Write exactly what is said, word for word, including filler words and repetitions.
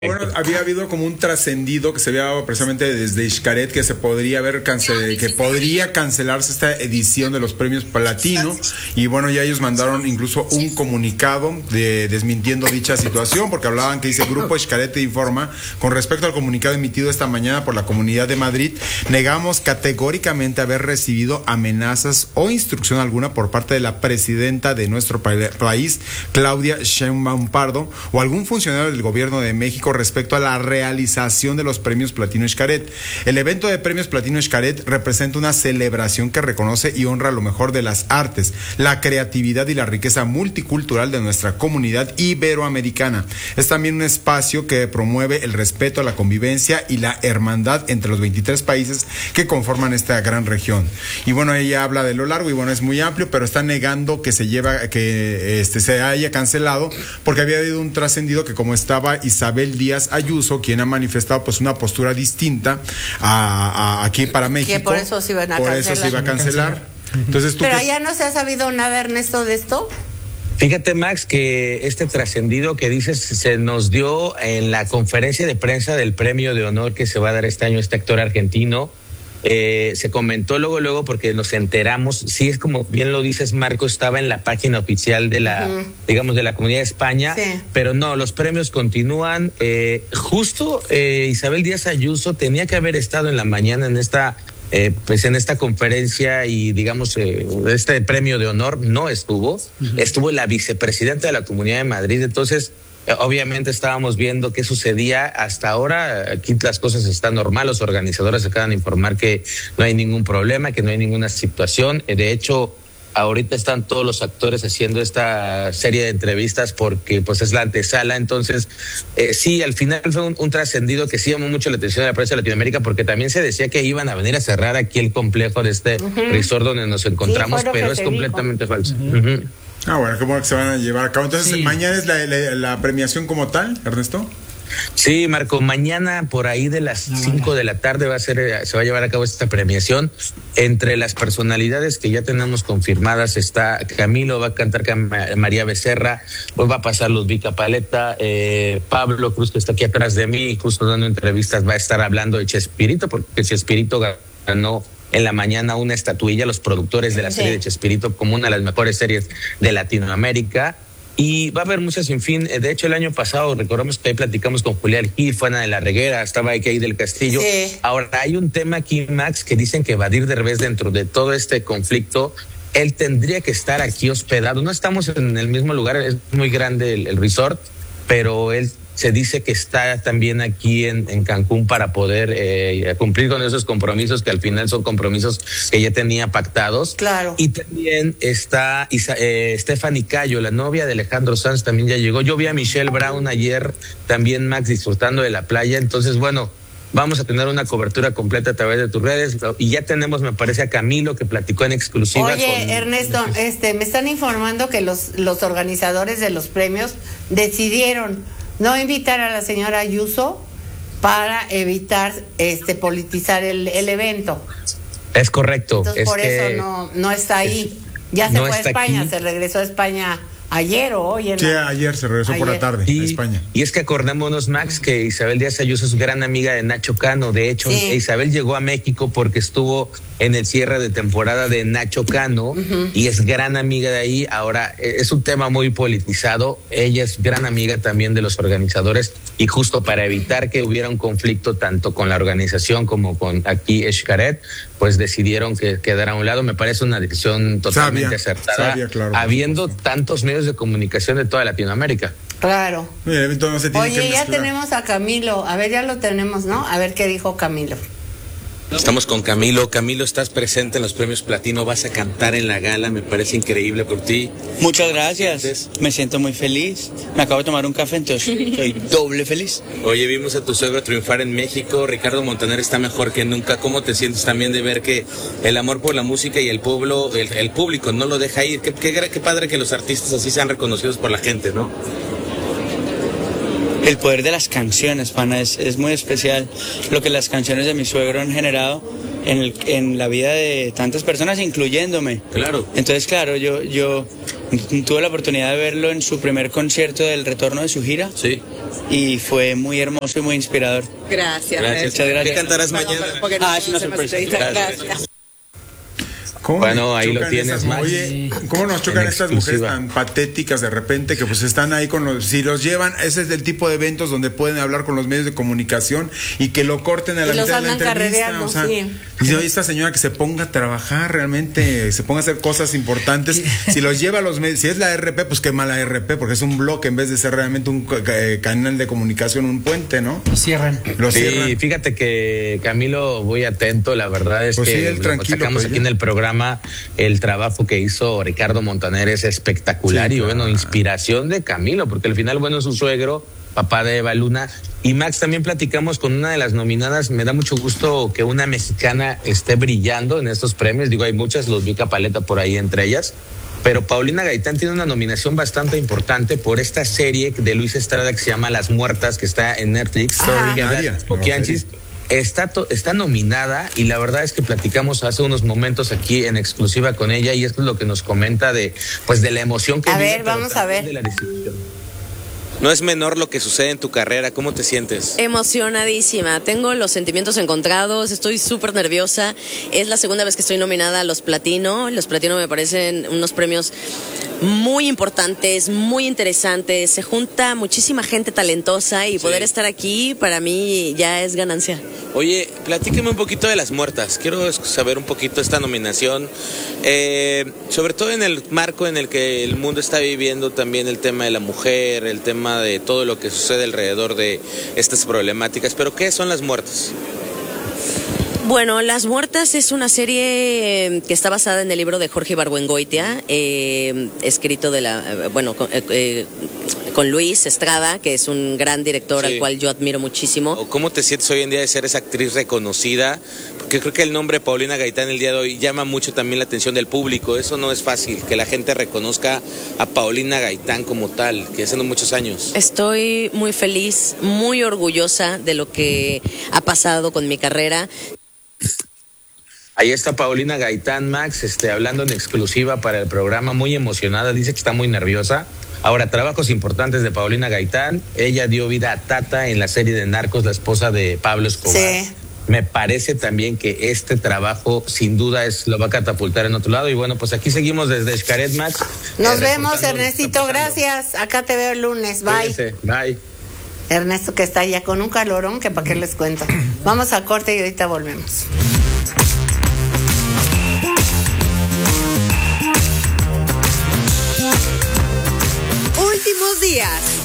Bueno, había habido como un trascendido que se había dado precisamente desde Xcaret que se podría haber cancel, que podría cancelarse esta edición de los premios Platino, y bueno, ya ellos mandaron incluso un comunicado de, desmintiendo dicha situación, porque hablaban que dice: Grupo Xcaret te informa, con respecto al comunicado emitido esta mañana por la Comunidad de Madrid, negamos categóricamente haber recibido amenazas o instrucción alguna por parte de la presidenta de nuestro país, Claudia Sheinbaum Pardo, o algún funcionario del gobierno de México respecto a la realización de los premios Platino Xcaret. El evento de premios Platino Xcaret representa una celebración que reconoce y honra lo mejor de las artes, la creatividad y la riqueza multicultural de nuestra comunidad iberoamericana. Es también un espacio que promueve el respeto a la convivencia y la hermandad entre los veintitrés países que conforman esta gran región. Y bueno, ella habla de lo largo y bueno, es muy amplio, pero está negando que se lleva, que este se haya cancelado, porque había habido un trascendido que como estaba Isabel Díaz Ayuso, quien ha manifestado pues una postura distinta a, a aquí para México, que por eso se iban a por cancelar. eso se iba a cancelar. Entonces, ¿tú pero qué... ya no se ha sabido nada, Ernesto, de esto? Fíjate, Max, que este trascendido que dices se nos dio en la conferencia de prensa del premio de honor que se va a dar este año a este actor argentino. Eh, se comentó luego, luego, porque nos enteramos, sí, es como bien lo dices, Marco, estaba en la página oficial de la, uh-huh. digamos, de la Comunidad de España, sí. Pero no, los premios continúan. Eh, justo eh, Isabel Díaz Ayuso tenía que haber estado en la mañana en esta, eh, pues en esta conferencia y, digamos, eh, este premio de honor no estuvo, uh-huh. Estuvo la vicepresidenta de la Comunidad de Madrid, entonces... Obviamente estábamos viendo qué sucedía. Hasta ahora aquí las cosas están normal, los organizadores acaban de informar que no hay ningún problema, que no hay ninguna situación. De hecho, ahorita están todos los actores haciendo esta serie de entrevistas porque pues es la antesala. Entonces, eh, sí, al final fue un, un trascendido que sí llamó mucho la atención de la prensa de Latinoamérica, porque también se decía que iban a venir a cerrar aquí el complejo de este uh-huh. resort donde nos encontramos, sí, pero es completamente dijo. falso. Uh-huh. Uh-huh. Ah, bueno, ¿cómo que se van a llevar a cabo? Entonces, sí. ¿Mañana es la, la, la premiación como tal, Ernesto? Sí, Marco, mañana por ahí de las cinco de la tarde va a ser, se va a llevar a cabo esta premiación. Entre las personalidades que ya tenemos confirmadas está Camilo, va a cantar María Becerra, pues va a pasar Ludvika Paleta, eh, Pablo Cruz, que está aquí atrás de mí, justo dando entrevistas, va a estar hablando de Chespirito, porque Chespirito ganó en la mañana una estatuilla, los productores de la serie sí. de Chespirito, como una de las mejores series de Latinoamérica. Y va a haber muchas sin fin. De hecho, el año pasado, recordamos que ahí platicamos con Julián Gil, fue Ana de la Reguera, estaba aquí del Castillo. Sí. Ahora, hay un tema aquí, Max, que dicen que Badir Derbez, dentro de todo este conflicto, él tendría que estar aquí hospedado. No estamos en el mismo lugar, es muy grande el, el resort, pero él se dice que está también aquí en, en Cancún para poder eh, cumplir con esos compromisos que al final son compromisos que ya tenía pactados. Claro. Y también está Isa, eh, Stephanie Cayo, la novia de Alejandro Sanz, también ya llegó. Yo vi a Michelle Brown ayer, también, Max, disfrutando de la playa. Entonces, bueno, vamos a tener una cobertura completa a través de tus redes. Y ya tenemos, me parece, a Camilo, que platicó en exclusiva. Oye, con... Ernesto, este, me están informando que los, los organizadores de los premios decidieron no invitar a la señora Ayuso para evitar este politizar el, el evento. Es correcto. Entonces, es por que... eso no, no está ahí. Ya se no fue a España, aquí. se regresó a España ayer o hoy. En sí, la... ayer se regresó ayer. por la tarde y, a España. Y es que acordémonos, Max, que Isabel Díaz Ayuso es gran amiga de Nacho Cano. De hecho, sí. Isabel llegó a México porque estuvo en el cierre de temporada de Nacho Cano uh-huh. y es gran amiga de ahí. Ahora, es un tema muy politizado. Ella es gran amiga también de los organizadores y justo para evitar que hubiera un conflicto tanto con la organización como con aquí Xcaret, pues decidieron que quedara a un lado. Me parece una decisión totalmente sabia, acertada, sabia, claro, habiendo tantos medios de comunicación de toda Latinoamérica. Claro. Mira, no se tiene Oye, que ya tenemos a Camilo. A ver, ya lo tenemos, ¿no? A ver qué dijo Camilo. Estamos con Camilo. Camilo, estás presente en los premios Platino, vas a cantar en la gala, me parece increíble por ti. Muchas gracias, me siento muy feliz. Me acabo de tomar un café, entonces estoy doble feliz. Oye, vimos a tu suegro triunfar en México, Ricardo Montaner está mejor que nunca. ¿Cómo te sientes también de ver que el amor por la música y el pueblo, el, el público no lo deja ir? Qué, qué, qué padre que los artistas así sean reconocidos por la gente, ¿no? El poder de las canciones, pana, es, es muy especial lo que las canciones de mi suegro han generado en, el, en la vida de tantas personas, incluyéndome. Claro. Entonces, claro, yo, yo tuve la oportunidad de verlo en su primer concierto del retorno de su gira. Sí. y fue muy hermoso y muy inspirador. Gracias. Gracias. Muchas gracias. ¿Qué cantarás mañana? Ah, es una sorpresa. Gracias. ¿Cómo Bueno, me ahí lo chocan tienes, esas- Max. Oye, ¿cómo nos chocan En estas mujeres exclusiva. tan patéticas de repente que pues están ahí con los... Si los llevan, ese es el tipo de eventos donde pueden hablar con los medios de comunicación y que lo corten a la Y los mitad de la andan entrevista. carrereando, O sea, sí. dice, oye, esta señora que se ponga a trabajar realmente, se ponga a hacer cosas importantes. Si los lleva a los medios, si es la R P, pues qué mala R P, porque es un bloque en vez de ser realmente un ca- eh, canal de comunicación, un puente, ¿no? Lo cierran. Lo Sí, cierran. fíjate que Camilo, muy atento, la verdad es Pues que sí, él lo tranquilo, sacamos pues, aquí ya. en el programa, el trabajo que hizo Ricardo Montaner es espectacular Sí, y bueno, claro. inspiración de Camilo, porque al final, bueno, es su suegro, papá de Eva Luna, y Max, también platicamos con una de las nominadas, me da mucho gusto que una mexicana esté brillando en estos premios, digo, hay muchas, los vi Capaleta por ahí entre ellas, pero Paulina Gaitán tiene una nominación bastante importante por esta serie de Luis Estrada que se llama Las Muertas, que está en Netflix. Ajá. Extraordinaria, Poquianchis. Está, to- está nominada y la verdad es que platicamos hace unos momentos aquí en exclusiva con ella y esto es lo que nos comenta de pues de la emoción que A vive, ver, pero vamos a también ver. de la desilusión. No es menor lo que sucede en tu carrera. ¿Cómo te sientes? Emocionadísima, tengo los sentimientos encontrados, estoy súper nerviosa. Es la segunda vez que estoy nominada a los Platino. Los Platino me parecen unos premios muy importantes, muy interesantes. Se junta muchísima gente talentosa y poder estar aquí para mí ya es ganancia. Oye, platíqueme un poquito de Las Muertas. Quiero es- saber un poquito esta nominación, eh, sobre todo en el marco en el que el mundo está viviendo también el tema de la mujer, el tema de todo lo que sucede alrededor de estas problemáticas. Pero ¿qué son Las Muertas? Bueno, Las Muertas es una serie eh, que está basada en el libro de Jorge Ibargüengoitia, eh, escrito de la, eh, bueno, con, eh, eh, con Luis Estrada, que es un gran director Sí. al cual yo admiro muchísimo. ¿O cómo te sientes hoy en día de ser esa actriz reconocida? Porque creo que el nombre Paulina Gaitán el día de hoy llama mucho también la atención del público. Eso no es fácil, que la gente reconozca a Paulina Gaitán como tal, que hace muchos años. Estoy muy feliz, muy orgullosa de lo que ha pasado con mi carrera. Ahí está Paulina Gaitán, Max, este, hablando en exclusiva para el programa, muy emocionada, dice que está muy nerviosa. Ahora, trabajos importantes de Paulina Gaitán. Ella dio vida a Tata en la serie de Narcos, la esposa de Pablo Escobar. Sí. Me parece también que este trabajo sin duda es lo va a catapultar en otro lado. Y bueno, pues aquí seguimos desde Xcaret, Max. Nos eh, vemos, reportando lo que Ernestito, está pasando. gracias. Acá te veo el lunes, bye. Cuídense, bye. Ernesto que está ya con un calorón que para qué les cuento. Vamos a corte y ahorita volvemos. Últimos días.